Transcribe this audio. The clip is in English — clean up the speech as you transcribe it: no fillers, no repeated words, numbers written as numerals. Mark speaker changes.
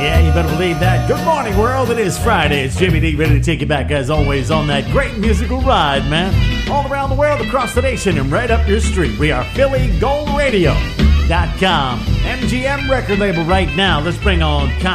Speaker 1: Yeah, you better believe that. Good morning, world. It is Friday. It's Jimmy D, ready to take you back, as always, on that great musical ride, man. All around the world, across the nation, and right up your street. We are PhillyGoldRadio.com. MGM record label right now. Let's bring on